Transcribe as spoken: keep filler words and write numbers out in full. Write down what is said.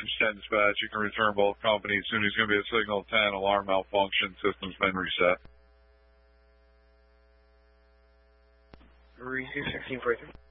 ten dispatch. You can return both companies. Soon as going to be a signal ten, alarm malfunction, system's been reset. Receive sixteen forty-three.